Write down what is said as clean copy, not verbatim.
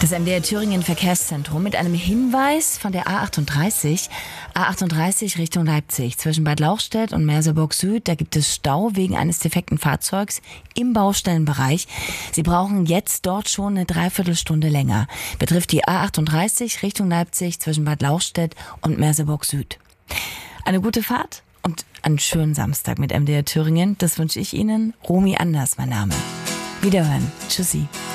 Das MDR Thüringen Verkehrszentrum mit einem Hinweis von der A38. A38 Richtung Leipzig. Zwischen Bad Lauchstädt und Merseburg Süd, da gibt es Stau wegen eines defekten Fahrzeugs im Baustellenbereich. Sie brauchen jetzt dort schon eine Dreiviertelstunde länger. Betrifft die A38 Richtung Leipzig zwischen Bad Lauchstädt und Merseburg Süd. Eine gute Fahrt und einen schönen Samstag mit MDR Thüringen. Das wünsche ich Ihnen. Romy Anders, mein Name. Wiederhören. Tschüssi.